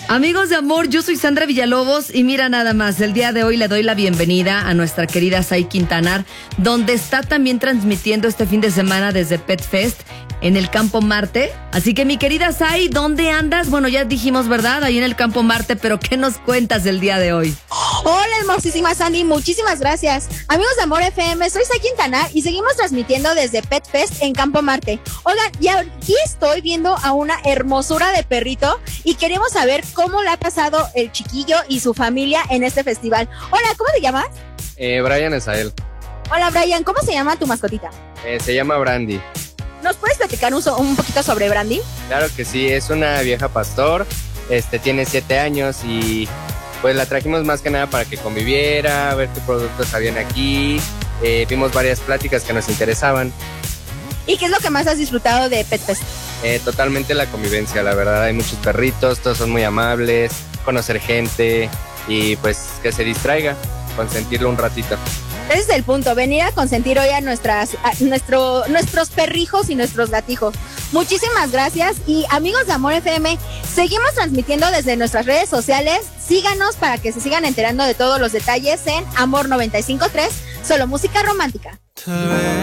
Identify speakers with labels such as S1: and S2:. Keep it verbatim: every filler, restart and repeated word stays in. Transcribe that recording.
S1: Amigos de amor, yo soy Sandra Villalobos y mira nada más, el día de hoy le doy la bienvenida a nuestra querida Sai Quintanar, donde está también transmitiendo este fin de semana desde Pet Fest en el Campo Marte. Así que mi querida Sai, ¿dónde andas? Bueno, ya dijimos, ¿verdad? Ahí en el Campo Marte, pero ¿qué nos cuentas el día de hoy?
S2: Hola, hermosísima Sandy, muchísimas gracias. Amigos de Amor F M, soy Sai Quintanar y seguimos transmitiendo desde Pet Fest en Campo Marte. Oigan, y aquí estoy viendo a una hermosura de perrito y queremos saber cómo le ha pasado el chiquillo y su familia en este festival. Hola, ¿cómo te llamas?
S3: Eh, Brian Esael.
S2: Hola, Brian, ¿cómo se llama tu mascotita?
S3: Eh, se llama Brandy.
S2: ¿Nos puedes platicar un, un poquito sobre Brandy?
S3: Claro que sí, es una vieja pastor, este, tiene siete años y pues la trajimos más que nada para que conviviera, ver qué productos habían aquí, eh, vimos varias pláticas que nos interesaban.
S2: ¿Y qué es lo que más has disfrutado de Pet Fest?
S3: Eh, totalmente la convivencia, la verdad, hay muchos perritos, todos son muy amables, conocer gente y pues que se distraiga, consentirlo un ratito.
S2: Ese es el punto, venir a consentir hoy a, nuestras, a nuestro, nuestros perrijos y nuestros gatijos. Muchísimas gracias y amigos de Amor F M, seguimos transmitiendo desde nuestras redes sociales. Síganos para que se sigan enterando de todos los detalles en Amor noventa y cinco punto tres, solo música romántica.